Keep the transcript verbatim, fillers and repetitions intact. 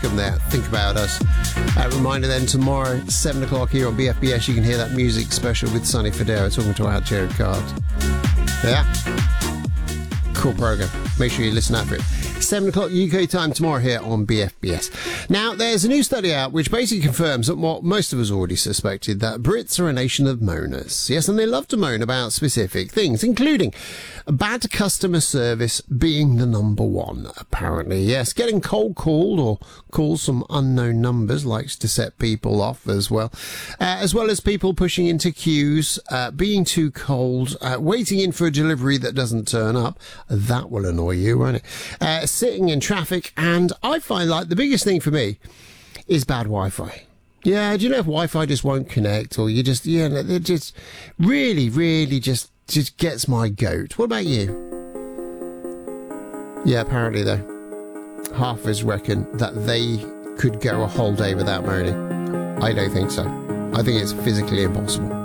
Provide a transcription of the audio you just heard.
Bascom there. Think About Us. Uh, reminder then, tomorrow, seven o'clock here on B F B S, you can hear that music special with Sonny Fodera talking to our Jared Card. Yeah? Cool program. Make sure you listen out for it. seven o'clock U K time tomorrow here on B F B S. Now, there's a new study out which basically confirms that what most of us already suspected, that Brits are a nation of moaners. Yes, and they love to moan about specific things, including bad customer service being the number one, apparently. Yes, getting cold called or calls from unknown numbers likes to set people off as well. Uh, as well as people pushing into queues, uh, being too cold, uh, waiting in for a delivery that doesn't turn up. That will annoy you, won't it? Uh, sitting in traffic, and I find like the biggest thing for me is bad Wi-Fi. Yeah, do you know if Wi-Fi just won't connect, or you just, yeah, it just really, really just, just gets my goat. What about you? Yeah, apparently though, half of us reckon that they could go a whole day without moaning. I don't think so. I think it's physically impossible.